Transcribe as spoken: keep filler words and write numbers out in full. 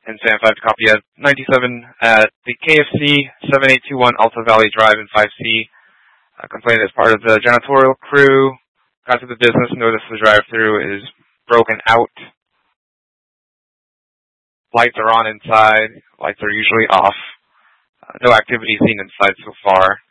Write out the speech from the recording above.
in San five to copy at ninety-seven at the K F C, seven eight two one Alta Valley Drive in five C. Uh, complained as part of the janitorial crew. Got to the business, noticed the drive-thru is broken out. Lights are on inside. Lights are usually off. Uh, no activity seen inside so far.